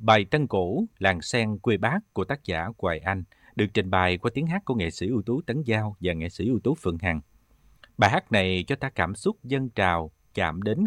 Bài Tân Cổ, Làng Sen quê Bác của tác giả Hoài Anh được trình bày qua tiếng hát của nghệ sĩ ưu tú Tấn Giao và nghệ sĩ ưu tú Phượng Hằng. Bài hát này cho ta cảm xúc dâng trào, chạm đến